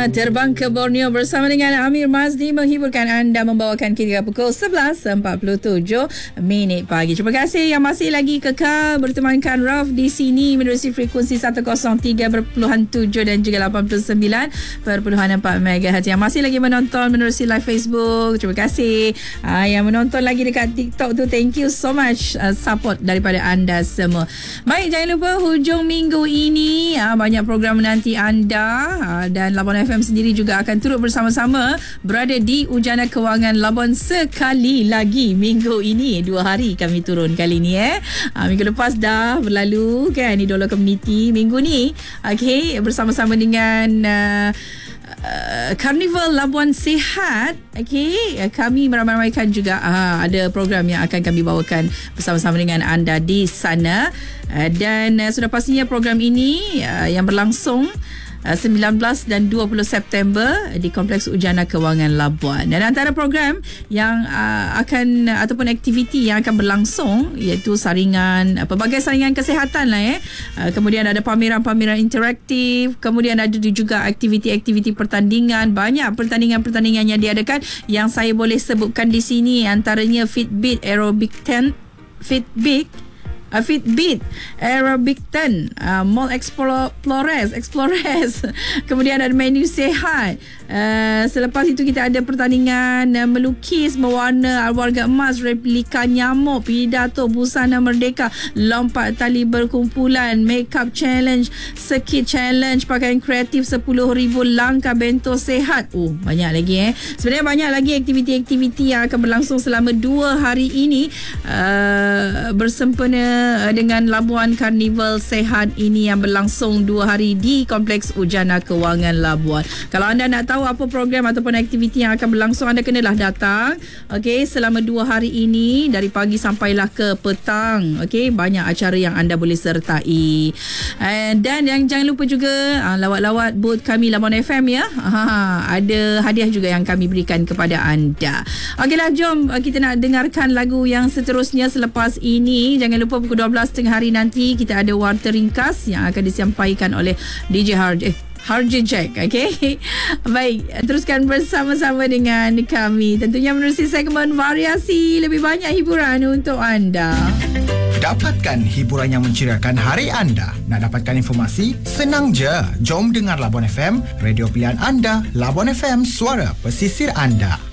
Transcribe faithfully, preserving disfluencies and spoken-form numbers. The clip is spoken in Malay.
terbang ke Borneo bersama dengan Amir Mazdi menghiburkan anda, membawakan kita pukul sebelas empat puluh tujuh minit pagi. Terima kasih yang masih lagi kekal bertemankan Raf di sini menerusi frekuensi seratus tiga perpuluhan tujuh dan juga lapan puluh sembilan perpuluhan empat megahertz. Yang masih lagi menonton menerusi live Facebook, terima kasih. Uh, yang menonton lagi dekat TikTok tu, thank you so much uh, support daripada anda semua. Baik, jangan lupa hujung minggu ini uh, banyak program menanti anda, uh, dan Labuan F M sendiri juga akan turut bersama-sama berada di Ujana Kewangan Labuan sekali lagi minggu ini. Dua hari kami turun kali ni eh. Uh, minggu lepas dah berlalu kan, Idola Community. Minggu ni okay, bersama-sama dengan uh, Uh, Carnival Labuan Sihat, okay, uh, kami meramai-ramaikan juga uh, ada program yang akan kami bawakan bersama-sama dengan anda di sana, uh, dan uh, sudah pastinya program ini uh, yang berlangsung Uh, sembilan belas dan dua puluh September di Kompleks Ujana Kewangan Labuan. Dan antara program yang uh, akan uh, ataupun aktiviti yang akan berlangsung iaitu saringan, uh, pelbagai saringan kesihatan lah eh. Uh, kemudian ada pameran-pameran interaktif, kemudian ada juga aktiviti-aktiviti pertandingan. Banyak pertandingan-pertandingan yang diadakan yang saya boleh sebutkan di sini, antaranya Fitbit Aerobic ten, Fitbit Uh, Fitbit Aerobic ten, uh, Mall Explores Explores kemudian ada menu sehat. Uh, selepas itu kita ada pertandingan uh, melukis mewarna warga emas, replika nyamuk, pidato busana merdeka, lompat tali berkumpulan, makeup challenge, circuit challenge, pakaian kreatif sepuluh ribu langkah bento sehat. Oh, banyak lagi eh. Sebenarnya banyak lagi aktiviti-aktiviti yang akan berlangsung selama dua hari ini uh, bersempena dengan Labuan Carnival Sehat ini yang berlangsung dua hari di Kompleks Ujana Kewangan Labuan. Kalau anda nak tahu apa program ataupun aktiviti yang akan berlangsung, anda kenalah datang, okey, selama dua hari ini dari pagi sampailah ke petang. Okey, banyak acara yang anda boleh sertai. Dan yang jangan lupa juga lawat-lawat booth kami Labuan F M ya. Ha, ada hadiah juga yang kami berikan kepada anda. Okeylah, jom kita nak dengarkan lagu yang seterusnya selepas ini. Jangan lupa pukul dua belas tengah hari nanti kita ada warta ringkas yang akan disampaikan oleh D J Harj eh, Harji Jack. Okay, baik, teruskan bersama-sama dengan kami, tentunya menerusi segmen variasi, lebih banyak hiburan untuk anda. Dapatkan hiburan yang menceriakan hari anda. Nak dapatkan informasi? Senang je. Jom dengar Labuan F M, radio pilihan anda. Labuan F M, suara pesisir anda.